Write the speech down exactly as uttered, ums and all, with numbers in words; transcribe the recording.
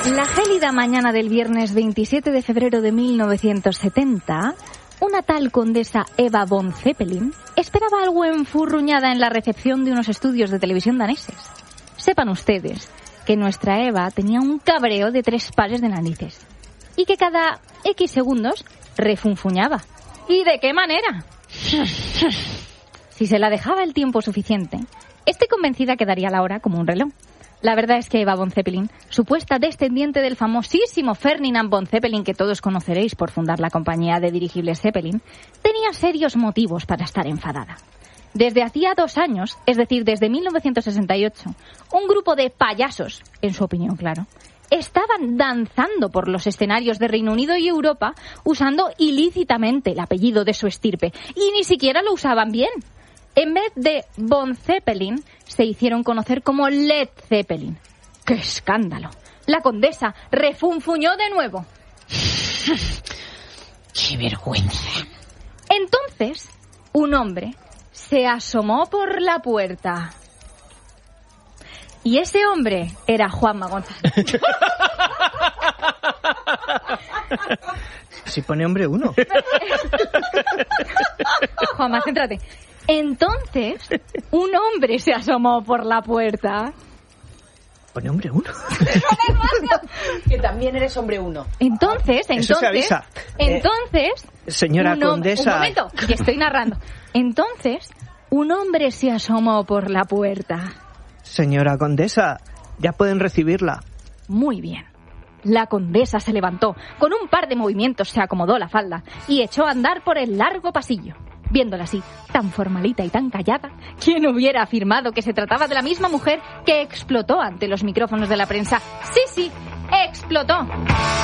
La gélida mañana del viernes veintisiete de febrero de mil novecientos setenta, una tal condesa Eva von Zeppelin esperaba algo enfurruñada en la recepción de unos estudios de televisión daneses. Sepan ustedes que nuestra Eva tenía un cabreo de tres pares de narices y que cada X segundos refunfuñaba. ¿Y de qué manera? Si se la dejaba el tiempo suficiente, estoy convencida que daría la hora como un reloj. La verdad es que Eva von Zeppelin, supuesta descendiente del famosísimo Ferdinand von Zeppelin, que todos conoceréis por fundar la compañía de dirigibles Zeppelin, tenía serios motivos para estar enfadada. Desde hacía dos años, es decir, desde mil novecientos sesenta y ocho, un grupo de payasos, en su opinión, claro, estaban danzando por los escenarios de Reino Unido y Europa usando ilícitamente el apellido de su estirpe, y ni siquiera lo usaban bien. En vez de Von Zeppelin, se hicieron conocer como Led Zeppelin. ¡Qué escándalo! La condesa refunfuñó de nuevo. ¡Qué vergüenza! Entonces, un hombre se asomó por la puerta. Y ese hombre era Juanma González. Si pone hombre uno. Juanma, céntrate. Entonces, un hombre se asomó por la puerta. Pone hombre uno. Que también eres hombre uno. Entonces, entonces... Eso se avisa. Entonces... Eh, señora un hom- condesa... Un momento, que estoy narrando. Entonces, un hombre se asomó por la puerta. Señora condesa, ya pueden recibirla. Muy bien. La condesa se levantó, con un par de movimientos se acomodó la falda y echó a andar por el largo pasillo. Viéndola así, tan formalita y tan callada, ¿quién hubiera afirmado que se trataba de la misma mujer que explotó ante los micrófonos de la prensa? Sí, sí, explotó.